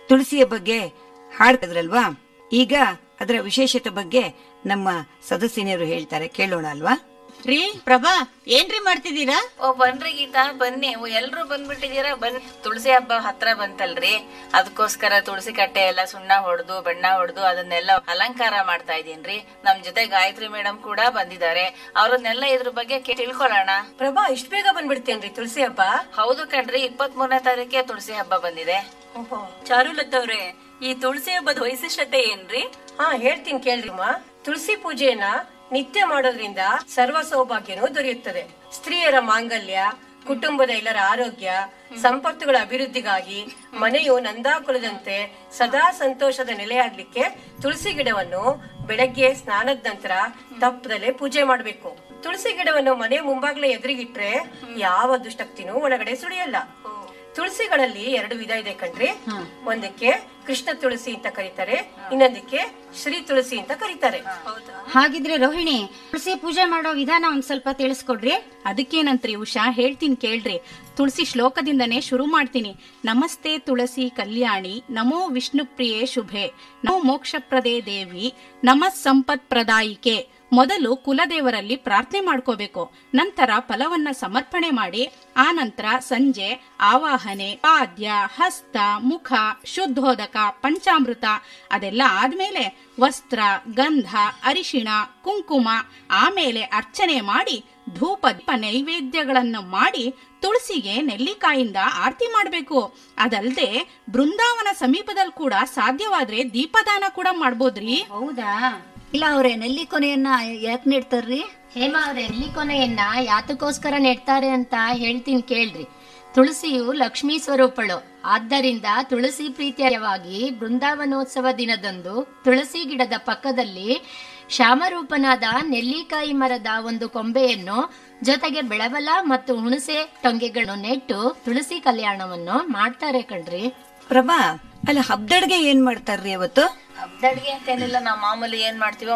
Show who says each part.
Speaker 1: ತುಳಸಿಯ ಬಗ್ಗೆ ಹಾಡ್ತಿದ್ರಲ್ವಾ, ಈಗ ಅದರ ವಿಶೇಷತೆ ಬಗ್ಗೆ ನಮ್ಮ ಸದಸ್ಯನಿಯರು ಹೇಳ್ತಾರೆ, ಕೇಳೋಣ ಅಲ್ವಾ?
Speaker 2: ರೀ ಪ್ರಭಾ, ಏನ್ರಿ ಮಾಡ್ತಿದ್ದೀರಾ?
Speaker 3: ಬನ್ರಿ ಗೀತಾ, ಬನ್ನಿ. ಎಲ್ರು ಬಂದ್ಬಿಟ್ಟಿದೀರಾ, ಬನ್ನಿ. ತುಳಸಿ ಹಬ್ಬ ಹತ್ರ ಬಂತಲ್ರಿ, ಅದಕ್ಕೋಸ್ಕರ ತುಳಸಿ ಕಟ್ಟೆ ಎಲ್ಲ ಸುಣ್ಣ ಹೊಡೆದು ಬಣ್ಣ ಹೊಡೆದು ಅದನ್ನೆಲ್ಲ ಅಲಂಕಾರ ಮಾಡ್ತಾ ಇದೀನ್ರಿ. ನಮ್ ಜೊತೆ ಗಾಯತ್ರಿ ಮೇಡಮ್ ಕೂಡ ಬಂದಿದ್ದಾರೆ. ಅವ್ರನ್ನೆಲ್ಲ ಇದ್ರ ಬಗ್ಗೆ ತಿಳ್ಕೊಳ್ಳೋಣ.
Speaker 4: ಪ್ರಭಾ, ಇಷ್ಟ ಬೇಗ ಬಂದ್ಬಿಡ್ತೇನ್ರಿ ತುಳಸಿ ಹಬ್ಬ?
Speaker 3: ಹೌದು ಕಣ್ರಿ, 23ನೇ ತಾರೀಕೆ ತುಳಸಿ ಹಬ್ಬ ಬಂದಿದೆ.
Speaker 5: ಚಾರುಲತವ್ರೆ, ಈ ತುಳಸಿ ಹಬ್ಬದ ವೈಶಿಷ್ಟ್ಯತೆ ಏನ್ರಿ?
Speaker 4: ಹೇಳ್ತೀನಿ ಕೇಳ್ರಿ ಅಮ್ಮ. ತುಳಸಿ ಪೂಜೆಯನ್ನ ನಿತ್ಯ ಮಾಡೋದ್ರಿಂದ ಸರ್ವ ಸೌಭಾಗ್ಯನೂ ದೊರೆಯುತ್ತದೆ. ಸ್ತ್ರೀಯರ ಮಾಂಗಲ್ಯ, ಕುಟುಂಬದ ಎಲ್ಲರ ಆರೋಗ್ಯ, ಸಂಪತ್ತುಗಳ ಅಭಿವೃದ್ಧಿಗಾಗಿ ಮನೆಯು ನಂದಾಕುಲದಂತೆ ಸದಾ ಸಂತೋಷದ ನೆಲೆಯಾಗ್ಲಿಕ್ಕೆ ತುಳಸಿ ಗಿಡವನ್ನು ಬೆಳಗ್ಗೆ ಸ್ನಾನದ ನಂತರ ತಪ್ಪದಲ್ಲೇ ಪೂಜೆ ಮಾಡ್ಬೇಕು. ತುಳಸಿ ಗಿಡವನ್ನು ಮನೆ ಮುಂಭಾಗಲೇ ಎದುರಿಗಿಟ್ರೆ ಯಾವ ದುಷ್ಟಕ್ತಿನೂ ಒಳಗಡೆ ಸುಳಿಯಲ್ಲ. ತುಳಸಿಗಳಲ್ಲಿ 2 ವಿಧ ಇದೆ ಕಣ್ರಿ. ಒಂದಕ್ಕೆ ಕೃಷ್ಣ ತುಳಸಿ ಅಂತ ಕರೀತಾರೆ, ಇನ್ನೊಂದಕ್ಕೆ ಶ್ರೀ ತುಳಸಿ ಅಂತ ಕರೀತಾರೆ.
Speaker 6: ಹಾಗಿದ್ರೆ ರೋಹಿಣಿ, ತುಳಸಿ ಪೂಜೆ ಮಾಡೋ ವಿಧಾನ ಒಂದ್ ಸ್ವಲ್ಪ ತಿಳಿಸ್ಕೊಡ್ರಿ.
Speaker 7: ಅದಕ್ಕೇನಂತ್ರಿ ಉಷಾ, ಹೇಳ್ತೀನಿ ಕೇಳ್ರಿ. ತುಳಸಿ ಶ್ಲೋಕದಿಂದನೇ ಶುರು ಮಾಡ್ತೀನಿ. ನಮಸ್ತೆ ತುಳಸಿ ಕಲ್ಯಾಣಿ, ನಮೋ ವಿಷ್ಣು ಪ್ರಿಯೆ ಶುಭೆ, ನಮೋ ಮೋಕ್ಷಪ್ರದೇ ದೇವಿ, ನಮಃ ಸಂಪತ್ ಪ್ರದಾಯಿಕೆ. ಮೊದಲು ಕುಲದೇವರಲ್ಲಿ ಪ್ರಾರ್ಥನೆ ಮಾಡ್ಕೋಬೇಕು. ನಂತರ ಫಲವನ್ನ ಸಮರ್ಪಣೆ ಮಾಡಿ ಆ ನಂತರ ಸಂಜೆ ಆವಾಹನೆ, ಪಾದ್ಯ, ಹಸ್ತ, ಮುಖ, ಶುದ್ಧೋದಕ, ಪಂಚಾಮೃತ ಅದೆಲ್ಲ ಆದ್ಮೇಲೆ ವಸ್ತ್ರ, ಗಂಧ, ಅರಿಶಿಣ, ಕುಂಕುಮ, ಆಮೇಲೆ ಅರ್ಚನೆ ಮಾಡಿ ಧೂಪ ನೈವೇದ್ಯಗಳನ್ನು ಮಾಡಿ ತುಳಸಿಗೆ ನೆಲ್ಲಿಕಾಯಿಂದ ಆರತಿ ಮಾಡ್ಬೇಕು. ಅದಲ್ಲದೆ ಬೃಂದಾವನ ಸಮೀಪದಲ್ಲಿ ಕೂಡ ಸಾಧ್ಯವಾದ್ರೆ ದೀಪದಾನ ಕೂಡ ಮಾಡ್ಬೋದ್ರಿ.
Speaker 6: ಹೌದಾ?
Speaker 8: ಇಲ್ಲ ಅವ್ರೆ, ನೆಲ್ಲಿಕೊನೆಯನ್ನ ಯಾಕೆ ನೆಡ್ತಾರ್ರಿ?
Speaker 9: ಹೇಮಾ ಅವ್ರೆ, ನೆಲ್ಲಿಕೊನೆಯನ್ನ ಯಾತಕ್ಕೋಸ್ಕರ ನೆಡ್ತಾರೆ ಅಂತ ಹೇಳ್ತೀನಿ ಕೇಳ್ರಿ. ತುಳಸಿಯು ಲಕ್ಷ್ಮೀ ಸ್ವರೂಪಳು. ಆದ್ದರಿಂದ ತುಳಸಿ ಪ್ರೀತಿಯವಾಗಿ ಬೃಂದಾವನೋತ್ಸವ ದಿನದಂದು ತುಳಸಿ ಗಿಡದ ಪಕ್ಕದಲ್ಲಿ ಶ್ಯಾಮರೂಪನಾದ ನೆಲ್ಲಿಕಾಯಿ ಮರದ ಒಂದು ಕೊಂಬೆಯನ್ನು ಜೊತೆಗೆ ಬೆಳವಲ ಮತ್ತು ಹುಣಸೆ ಟೊಂಗೆಗಳನ್ನು ನೆಟ್ಟು ತುಳಸಿ ಕಲ್ಯಾಣವನ್ನು ಮಾಡ್ತಾರೆ ಕಣ್ರಿ.
Speaker 1: ಪ್ರಭಾ, ಅಲ್ಲ ಹಬ್ದಡ್ಗೆ ಏನ್ ಮಾಡ್ತಾರ್ರಿ ಅವತ್ತು?
Speaker 3: ಹಬ್ಬದಡ್ಗೆ ಅಂತೇನಿಲ್ಲ, ನಾವು ಮಾಮೂಲಿ ಏನ್ ಮಾಡ್ತೀವೋ